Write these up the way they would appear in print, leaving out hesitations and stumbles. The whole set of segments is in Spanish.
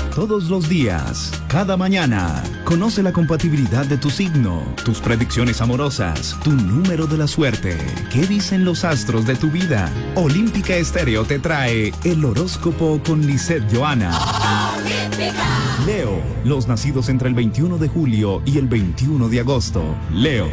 Todos los días, cada mañana, conoce la compatibilidad de tu signo, tus predicciones amorosas, tu número de la suerte. ¿Qué dicen los astros de tu vida? Olímpica Estéreo te trae el horóscopo con Lisette Johanna. Leo, los nacidos entre el 21 de julio y el 21 de agosto. Leo.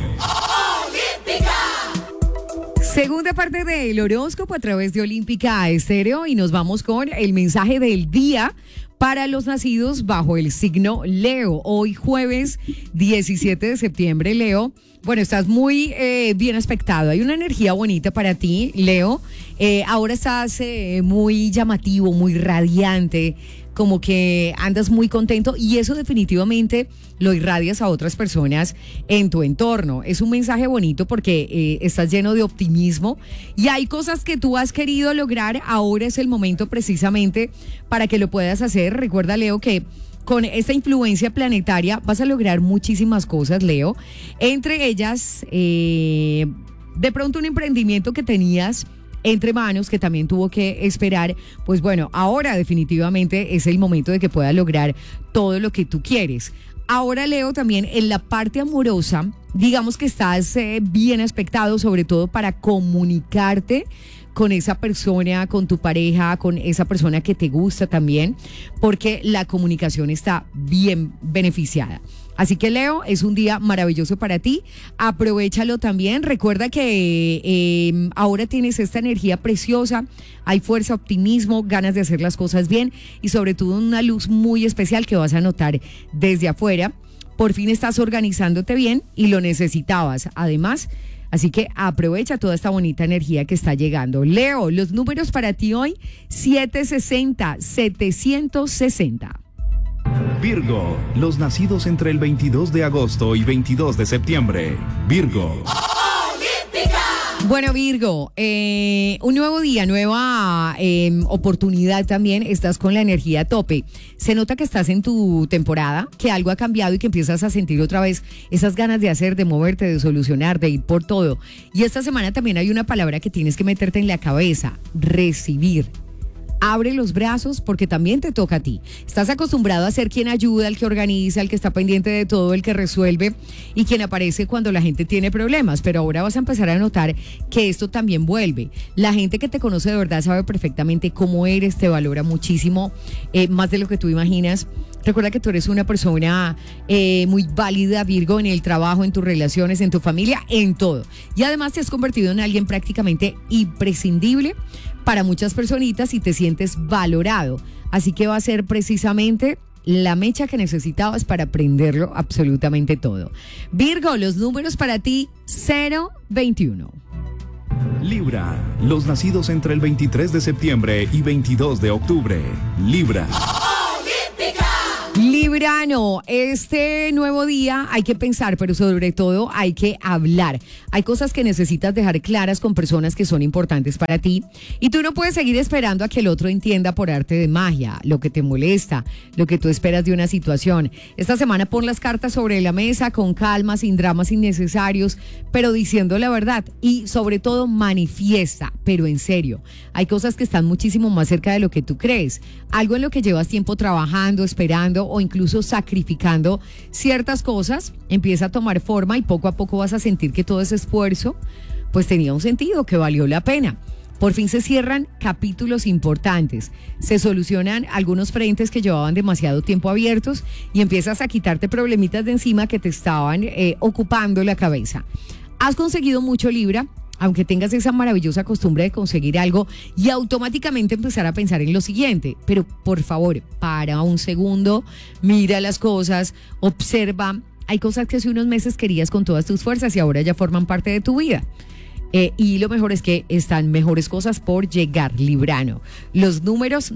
Segunda parte del horóscopo a través de Olímpica Estéreo y nos vamos con el mensaje del día para los nacidos bajo el signo Leo. Hoy jueves 17 de septiembre, Leo. Bueno, estás muy bien aspectado. Hay una energía bonita para ti, Leo. Ahora estás muy llamativo, muy radiante, como que andas muy contento y eso definitivamente lo irradias a otras personas en tu entorno. Es un mensaje bonito porque estás lleno de optimismo y hay cosas que tú has querido lograr. Ahora es el momento precisamente para que lo puedas hacer. Recuerda, Leo, que con esta influencia planetaria vas a lograr muchísimas cosas, Leo. Entre ellas, de pronto un emprendimiento que tenías entre manos, que también tuvo que esperar, pues bueno, ahora definitivamente es el momento de que puedas lograr todo lo que tú quieres. Ahora, Leo, también en la parte amorosa, digamos que estás bien aspectado, sobre todo para comunicarte con esa persona, con tu pareja, con esa persona que te gusta también, porque la comunicación está bien beneficiada. Así que, Leo, es un día maravilloso para ti. Aprovéchalo también. Recuerda que ahora tienes esta energía preciosa. Hay fuerza, optimismo, ganas de hacer las cosas bien y sobre todo una luz muy especial que vas a notar desde afuera. Por fin estás organizándote bien y lo necesitabas. Además, así que aprovecha toda esta bonita energía que está llegando. Leo, los números para ti hoy, 760, 760. Virgo, los nacidos entre el 22 de agosto y 22 de septiembre. Virgo. Bueno, Virgo, un nuevo día, nueva oportunidad también. Estás con la energía a tope. Se nota que estás en tu temporada, que algo ha cambiado y que empiezas a sentir otra vez esas ganas de hacer, de moverte, de solucionar, de ir por todo. Y esta semana también hay una palabra que tienes que meterte en la cabeza: recibir. Abre los brazos porque también te toca a ti. Estás acostumbrado a ser quien ayuda, el que organiza, el que está pendiente de todo, el que resuelve y quien aparece cuando la gente tiene problemas. Pero ahora vas a empezar a notar que esto también vuelve. La gente que te conoce de verdad sabe perfectamente cómo eres, te valora muchísimo, más de lo que tú imaginas. Recuerda que tú eres una persona muy válida, Virgo, en el trabajo, en tus relaciones, en tu familia, en todo. Y además te has convertido en alguien prácticamente imprescindible para muchas personitas y te sientes valorado. Así que va a ser precisamente la mecha que necesitabas para aprenderlo absolutamente todo. Virgo, los números para ti, 021. Libra, los nacidos entre el 23 de septiembre y 22 de octubre. Libra. Librano, este nuevo día hay que pensar, pero sobre todo hay que hablar. Hay cosas que necesitas dejar claras con personas que son importantes para ti y tú no puedes seguir esperando a que el otro entienda por arte de magia lo que te molesta, lo que tú esperas de una situación. Esta semana pon las cartas sobre la mesa con calma, sin dramas innecesarios, pero diciendo la verdad y sobre todo manifiesta, pero en serio. Hay cosas que están muchísimo más cerca de lo que tú crees. Algo en lo que llevas tiempo trabajando, esperando o incluso sacrificando ciertas cosas, empieza a tomar forma y poco a poco vas a sentir que todo ese esfuerzo pues tenía un sentido, que valió la pena. Por fin se cierran capítulos importantes, se solucionan algunos frentes que llevaban demasiado tiempo abiertos y empiezas a quitarte problemitas de encima que te estaban ocupando la cabeza. Has conseguido mucho, Libra, aunque tengas esa maravillosa costumbre de conseguir algo y automáticamente empezar a pensar en lo siguiente. Pero por favor, para un segundo, mira las cosas, observa. Hay cosas que hace unos meses querías con todas tus fuerzas y ahora ya forman parte de tu vida. Y lo mejor es que están mejores cosas por llegar, Librano. Los números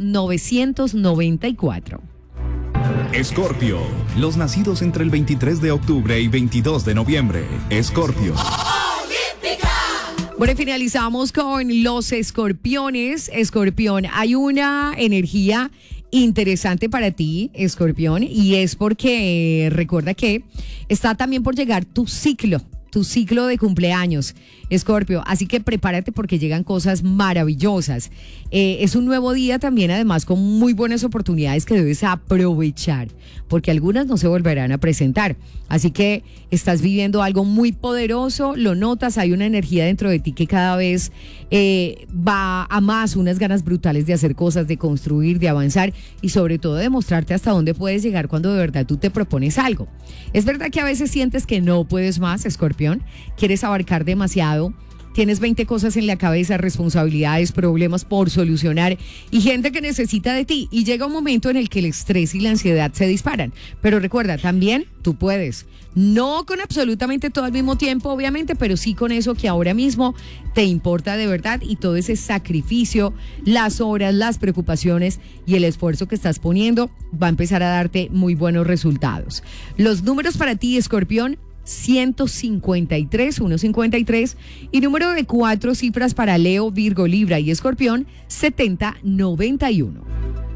994. Escorpio, los nacidos entre el 23 de octubre y 22 de noviembre. Escorpio. Bueno, finalizamos con los escorpiones. Escorpión, hay una energía interesante para ti, Escorpión, y es porque recuerda que está también por llegar tu ciclo tu ciclo de cumpleaños, Escorpio, así que prepárate porque llegan cosas maravillosas. Es un nuevo día también, además, con muy buenas oportunidades que debes aprovechar, porque algunas no se volverán a presentar. Así que estás viviendo algo muy poderoso, lo notas, hay una energía dentro de ti que cada vez va a más, unas ganas brutales de hacer cosas, de construir, de avanzar y sobre todo de mostrarte hasta dónde puedes llegar cuando de verdad tú te propones algo. Es verdad que a veces sientes que no puedes más, Escorpión, quieres abarcar demasiado. Tienes 20 cosas en la cabeza, responsabilidades, problemas por solucionar y gente que necesita de ti. Y llega un momento en el que el estrés y la ansiedad se disparan. Pero recuerda, también tú puedes. No con absolutamente todo al mismo tiempo, obviamente, pero sí con eso que ahora mismo te importa de verdad y todo ese sacrificio, las horas, las preocupaciones y el esfuerzo que estás poniendo va a empezar a darte muy buenos resultados. Los números para ti, Escorpión: 153, 153, y número de 4 cifras para Leo, Virgo, Libra y Escorpión: 7091.